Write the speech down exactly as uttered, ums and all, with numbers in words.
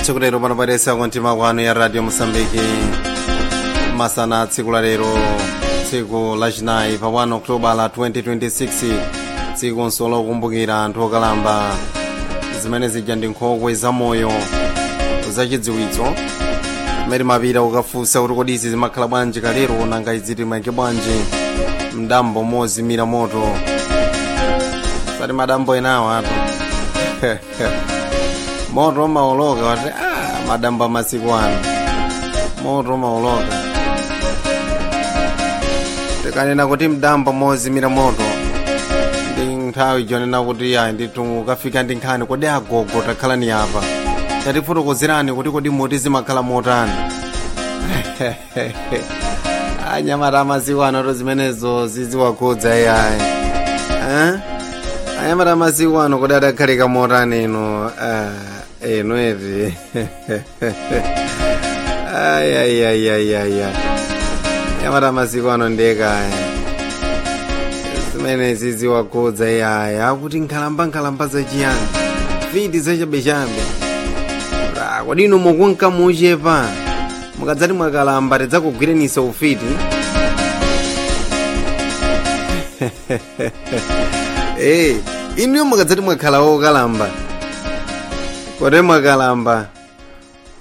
tsiku pano paresa kontima kwanu ya radio Mosambiki masana tsiku la lero tsiku lachinayi pa first October la twenty twenty-six tsiku nsolo lokumbukira anthu okalamba zimene zija ndi nkhokwe za moyo zachidziwitso mmene mapita ukafunsa kuti kodi izi zimakhala bwanji kalero nanga iziti maike bwanji mdambo mozimira moto sati madambo enawo ato moto maoloka wati ah madambo amasiku ano moto maoloka tikanena kuti mdambo mozimira moto ndi nthawi jonena kuti ya nditu ukafika ndi nkhani kodi agogo takhala ni apa tatifotokozerani kuti kodi moti zimakhala motani anyamata amasiku ano to zimenezo ziziwakhudza iyayi eh anyamata amasiku ano kodi adakhalika motani ino ino eti ayayayayaya anyamata amasiku ano ndekaya zimene ziziwakhudza iyayi akuti nkhalamba nkhalamba zachiyani fiti zachabechabe kodi inu mukunka muchepa mukadzati mwakalamba tidzakugwirenisa ufiti eh inu mukadzati mwakhala wokalamba kodi mwakalamba